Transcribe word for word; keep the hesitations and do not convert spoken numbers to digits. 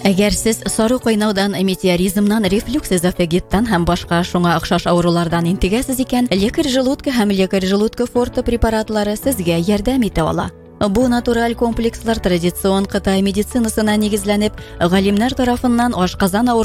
Әгәр сез сары кайнаудан, метеоризмнан, рефлюкс эзофагиттан һәм башка шуңа охшаш авырулардан интегәсез икән, лекарь желудка һәм лекарь желудка форте препаратлары сезгә ярдәм итә ала. Бу натураль комплекслар традицион Кытай медицинасына нигезләнеп, галимнәр тарафыннан ашказан авыру